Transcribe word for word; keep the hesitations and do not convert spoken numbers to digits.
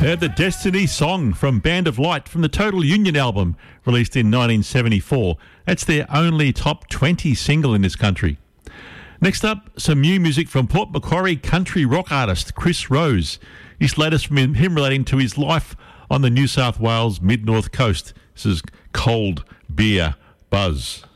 Heard the Destiny Song from Band of Light from the Total Union album released in nineteen seventy-four. That's their only top twenty single in this country. Next up, some new music from Port Macquarie country rock artist Chris Rose. His latest from him, him relating to his life on the New South Wales mid-north coast. This is Cold Beer Buzz.